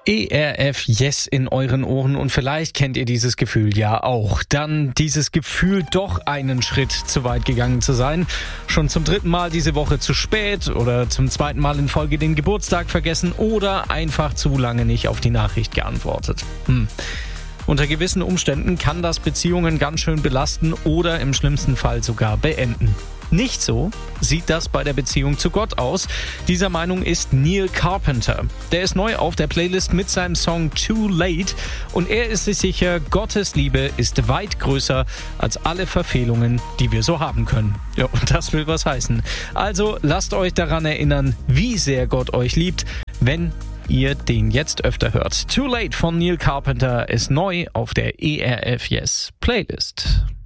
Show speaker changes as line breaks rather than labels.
ERF Yes in euren Ohren und vielleicht kennt ihr dieses Gefühl ja auch. Dann dieses Gefühl, doch einen Schritt zu weit gegangen zu sein. Schon zum 3. Mal diese Woche zu spät oder zum 2. Mal in Folge den Geburtstag vergessen oder einfach zu lange nicht auf die Nachricht geantwortet. Unter gewissen Umständen kann das Beziehungen ganz schön belasten oder im schlimmsten Fall sogar beenden. Nicht so sieht das bei der Beziehung zu Gott aus. Dieser Meinung ist Neil Carpenter. Der ist neu auf der Playlist mit seinem Song Too Late und er ist sich sicher, Gottes Liebe ist weit größer als alle Verfehlungen, die wir so haben können. Ja, und das will was heißen. Also lasst euch daran erinnern, wie sehr Gott euch liebt, wenn ihr den jetzt öfter hört. Too Late von Neil Carpenter ist neu auf der ERF Yes Playlist.